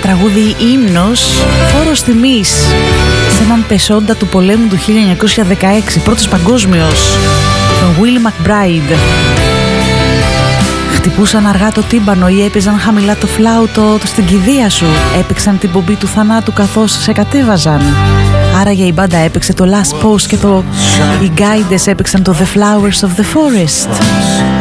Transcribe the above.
τραγούδι ύμνος, φόρος τιμής σε έναν πεσόντα του πολέμου του 1916, πρώτος παγκόσμιος, τον Willie McBride. Χτυπούσαν αργά το τύμπανο ή έπαιζαν χαμηλά το φλάουτο στην κηδεία σου. Έπαιξαν την πομπή του θανάτου καθώς σε κατέβαζαν. Άραγε η μπάντα έπαιξε το Last Post και οι Guides έπαιξαν το The Flowers of the Forest.